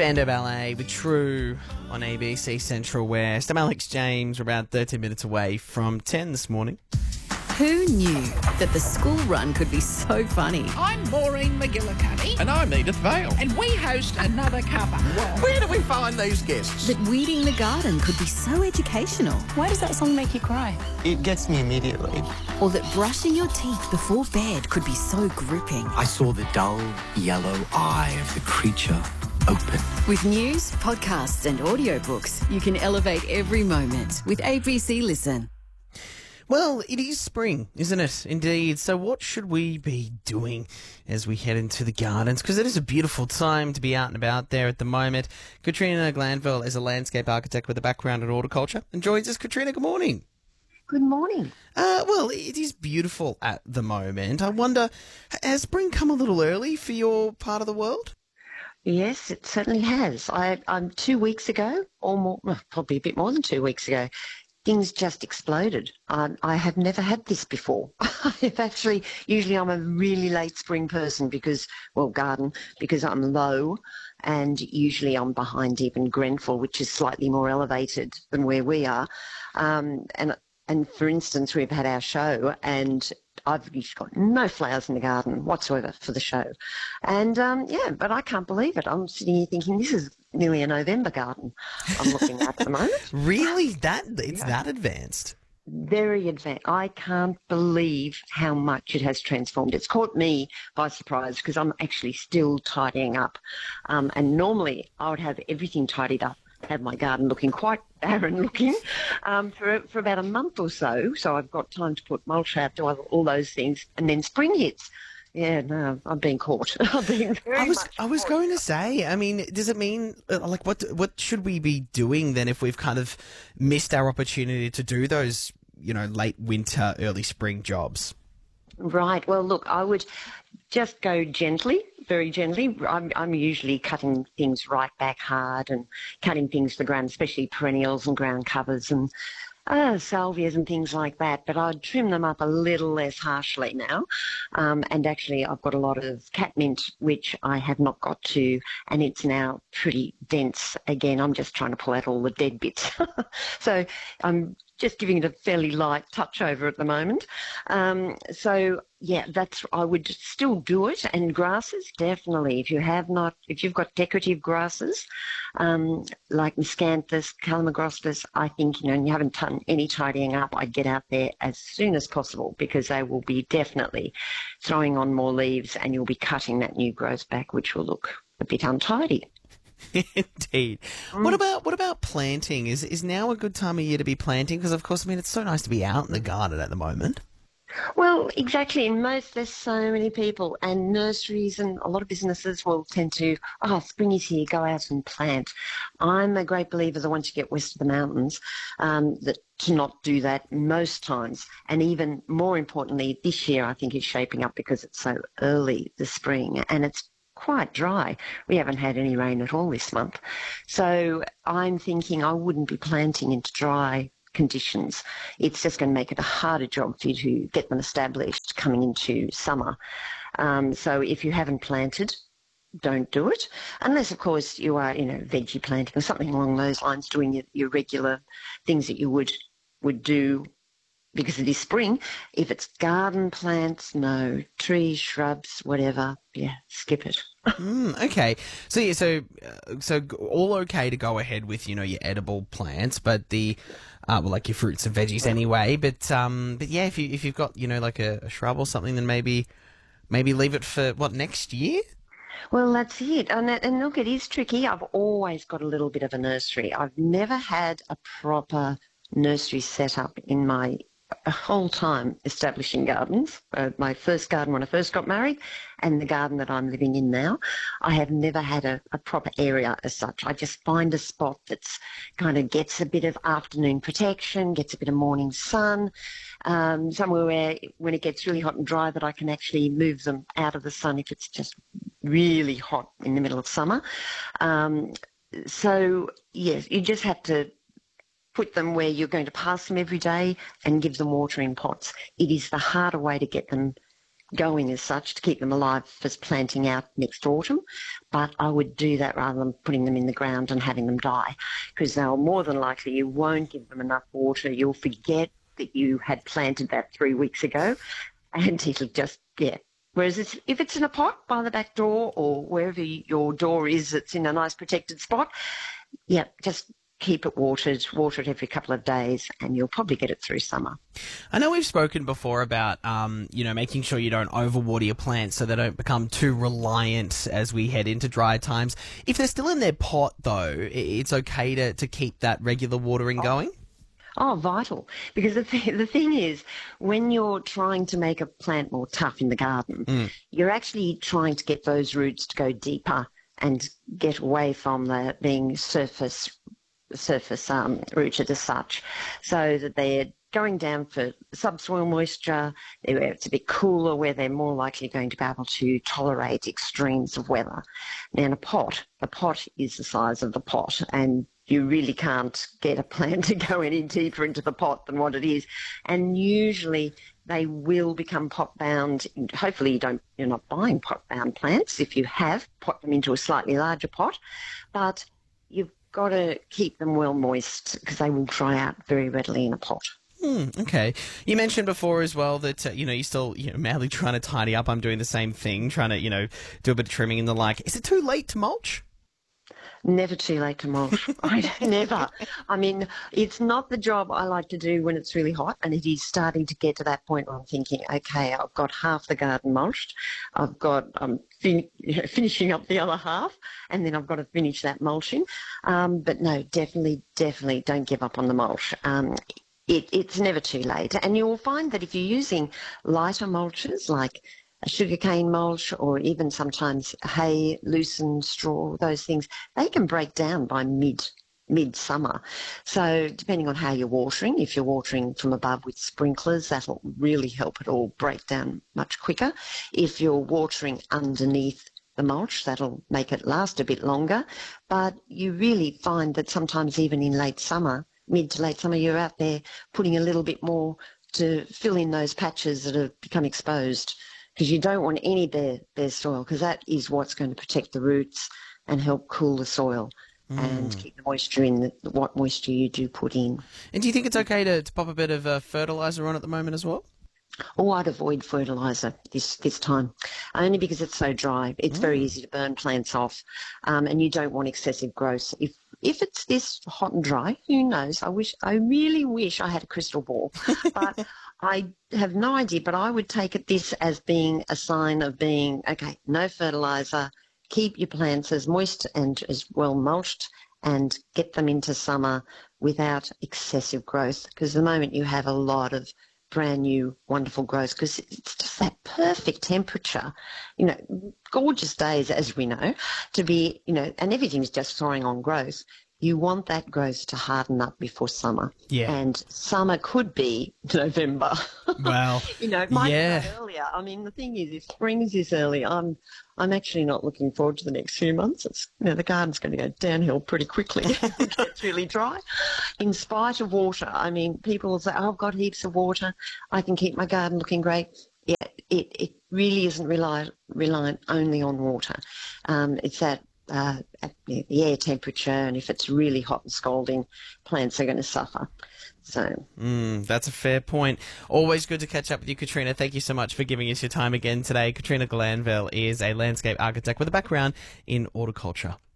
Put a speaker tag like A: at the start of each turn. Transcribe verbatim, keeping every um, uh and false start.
A: Bando Ballet with True on A B C Central West. I'm Alex James. We're about thirteen minutes away from ten this morning.
B: Who knew that the school run could be so funny?
C: I'm Maureen McGillicuddy.
D: And I'm Edith Vale.
C: And we host Another Cuppa.
D: Where do we find these guests?
B: That weeding the garden could be so educational.
E: Why does that song make you cry?
F: It gets me immediately.
B: Or that brushing your teeth before bed could be so gripping.
F: I saw the dull yellow eye of the creature open.
B: With news, podcasts and audiobooks, you can elevate every moment with A B C Listen.
A: Well, it is spring, isn't it? Indeed. So what should we be doing as we head into the gardens? Because it is a beautiful time to be out and about there at the moment. Katrina Glanville is a landscape architect with a background in horticulture and joins us. Katrina, good morning.
G: Good morning.
A: Uh, well, it is beautiful at the moment. I wonder, has spring come a little early for your part of the world?
G: Yes, it certainly has. I, um, two weeks ago, or more, well, probably a bit more than two weeks ago, things just exploded. Um, I have never had this before. I've actually, usually I'm a really late spring person because, well, garden, because I'm low, and usually I'm behind even Grenfell, which is slightly more elevated than where we are. Um, and and for instance, we've had our show, and I've just got no flowers in the garden whatsoever for the show. And, um, yeah, but I can't believe it. I'm sitting here thinking this is nearly a November garden I'm looking at at the moment.
A: Really? That It's
G: Yeah.
A: that advanced?
G: Very advanced. I can't believe how much it has transformed. It's caught me by surprise because I'm actually still tidying up. Um, and normally I would have everything tidied up, have my garden looking quite barren looking um, for for about a month or so. So I've got time to put mulch out, do all those things, and then spring hits. Yeah, no, I'm being caught. I'm being very
A: I was
G: much
A: I was
G: caught.
A: going to say, I mean, does it mean, uh, like, what what should we be doing then if we've kind of missed our opportunity to do those, you know, late winter, early spring jobs?
G: Right. Well, look, I would just go gently, very gently. I'm, I'm usually cutting things right back hard and cutting things to the ground, especially perennials and ground covers and uh, salvias and things like that. But I'd trim them up a little less harshly now. Um, and actually, I've got a lot of catmint, which I have not got to, and it's now pretty dense again. I'm just trying to pull out all the dead bits. So I'm just giving it a fairly light touch over at the moment. Um, so yeah, that's, I would still do it. And grasses, definitely. If you have not, if you've got decorative grasses, um, like Miscanthus, Calamagrostis, I think, you know, and you haven't done any tidying up, I'd get out there as soon as possible because they will be definitely throwing on more leaves and you'll be cutting that new growth back, which will look a bit untidy.
A: Indeed.
G: Mm.
A: What about what about planting? Is is now a good time of year to be planting? Because of course, I mean, it's so nice to be out in the garden at the moment.
G: Well, exactly. In most, there's so many people, and nurseries and a lot of businesses will tend to, oh, spring is here, go out and plant. I'm a great believer that once you get west of the mountains, um, that to not do that most times. And even more importantly, this year I think is shaping up because it's so early this spring and it's quite dry. We haven't had any rain at all this month. So I'm thinking I wouldn't be planting into dry conditions. It's just going to make it a harder job for you to get them established coming into summer. Um, so if you haven't planted, don't do it. Unless, of course, you are, you know, veggie planting or something along those lines, doing your, your regular things that you would would do because it is spring. If it's garden plants, no. Trees, shrubs, whatever, yeah, skip it.
A: Mm, okay, so yeah, so uh, so g- all okay to go ahead with, you know, your edible plants, but the uh, well, like your fruits and veggies anyway. But um, but yeah, if you if you've got, you know, like a, a shrub or something, then maybe maybe leave it for what, next year.
G: Well, that's it. And, and look, it is tricky. I've always got a little bit of a nursery. I've never had a proper nursery set up in my a whole time establishing gardens. Uh, my first garden when I first got married and the garden that I'm living in now, I have never had a, a proper area as such. I just find a spot that's kind of gets a bit of afternoon protection, gets a bit of morning sun, um, somewhere where when it gets really hot and dry that I can actually move them out of the sun if it's just really hot in the middle of summer. Um, so, yes, you just have to put them where you're going to pass them every day and give them water in pots. It is the harder way to get them going as such to keep them alive for planting out next autumn, but I would do that rather than putting them in the ground and having them die, because they'll more than likely you won't give them enough water. You'll forget that you had planted that three weeks ago, and it'll just, yeah. Whereas it's, if it's in a pot by the back door or wherever your door is, it's in a nice protected spot, yeah, just keep it watered, water it every couple of days, and you'll probably get it through summer.
A: I know we've spoken before about, um, you know, making sure you don't overwater your plants so they don't become too reliant as we head into dry times. If they're still in their pot, though, it's okay to, to keep that regular watering going?
G: Oh, vital. Because the, th- the thing is, when you're trying to make a plant more tough in the garden, mm. you're actually trying to get those roots to go deeper and get away from the being surface surface um, rooted as such, so that they're going down for subsoil moisture, where it's a bit cooler, where they're more likely going to be able to tolerate extremes of weather. Now, in a pot, the pot is the size of the pot, and you really can't get a plant to go any deeper into the pot than what it is. And usually they will become pot-bound. Hopefully you don't, you're not buying pot-bound plants. If you have, pot them into a slightly larger pot. But you've got to keep them well moist because they will dry out very readily in a pot.
A: Hmm, okay. You mentioned before as well that, uh, you know, you're still, you know, madly trying to tidy up. I'm doing the same thing, trying to, you know, do a bit of trimming and the like. Is it too late to mulch?
G: Never too late to mulch. I never. I mean, it's not the job I like to do when it's really hot, and it is starting to get to that point where I'm thinking, okay, I've got half the garden mulched. I've got, I'm fin- finishing up the other half, and then I've got to finish that mulching. Um, but no, definitely, definitely don't give up on the mulch. Um, it, it's never too late. And you'll find that if you're using lighter mulches like a sugarcane mulch or even sometimes hay, loosened straw, those things, they can break down by mid, mid-summer. So depending on how you're watering, if you're watering from above with sprinklers, that'll really help it all break down much quicker. If you're watering underneath the mulch, that'll make it last a bit longer. But you really find that sometimes even in late summer, mid to late summer, you're out there putting a little bit more to fill in those patches that have become exposed, because you don't want any bare, bare soil, because that is what's going to protect the roots and help cool the soil mm. and keep the moisture in, the, what moisture you do put in.
A: And do you think it's okay to, to pop a bit of uh, fertiliser on at the moment as well?
G: Oh, I'd avoid fertiliser this, this time, only because it's so dry. It's mm. very easy to burn plants off, um, and you don't want excessive growth. If if it's this hot and dry, who knows? I wish, I really wish I had a crystal ball, but I have no idea. But I would take it this as being a sign of being, okay, no fertiliser, keep your plants as moist and as well mulched, and get them into summer without excessive growth, because the moment you have a lot of brand new wonderful growth, because it's just that perfect temperature, you know, gorgeous days, as we know, to be, you know, and everything's just throwing on growth. You want that growth to harden up before summer.
A: Yeah.
G: And summer could be November.
A: Well,
G: you know, it might
A: yeah.
G: be earlier. I mean, the thing is, if spring is this early, I'm I'm actually not looking forward to the next few months. It's, you know, the garden's going to go downhill pretty quickly. It gets really dry. In spite of water, I mean, people will say, oh, I've got heaps of water, I can keep my garden looking great. Yeah, it, it really isn't rely, reliant only on water. Um, it's that Uh, at the air temperature, and if it's really hot and scalding, plants are going to suffer. So
A: mm, that's a fair point. Always good to catch up with you, Katrina. Thank you so much for giving us your time again today. Katrina Glanville is a landscape architect with a background in horticulture.